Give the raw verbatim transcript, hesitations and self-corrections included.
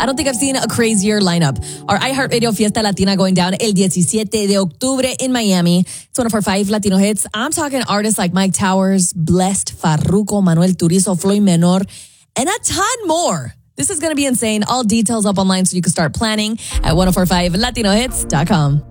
I don't think I've seen a crazier lineup. Our iHeartRadio Fiesta Latina going down el diecisiete de octubre in Miami. It's one of our five Latino hits. I'm talking artists like Mike Towers, Blessed, Farruko, Manuel Turizo, Floyd Menor, and a ton more. This is going to be insane. All details up online so you can start planning at ten forty-five latino hits dot com.